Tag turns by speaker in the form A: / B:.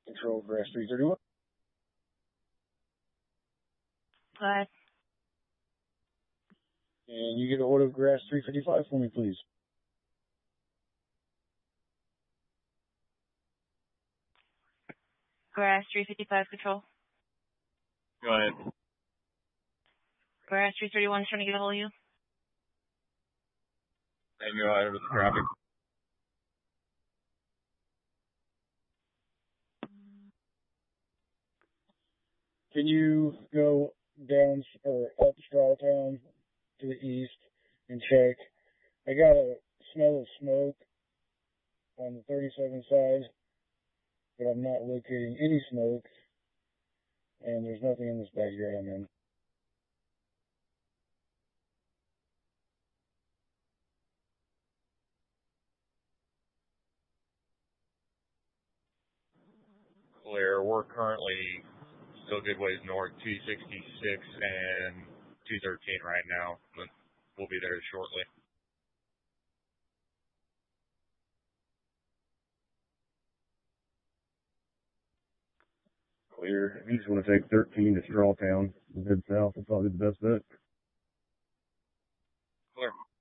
A: Control Grass 331.
B: Go ahead.
A: And you get a hold of Grass 355 for me, please.
B: Grass 355 Control.
C: Go ahead.
B: Grass 331 is trying to get a hold of you.
C: And go ahead with the traffic.
A: Can you go down or up Strawtown to the east and check? I got a smell of smoke on the 37 side, but I'm not locating any smoke, and there's nothing in this backyard I'm in.
C: Clear. We're currently still a good ways north, 266 and 213 right now, but we'll be there shortly.
A: Clear. If you just want to take 13 to Strawtown and head south, it's probably the best bet.
C: Clear.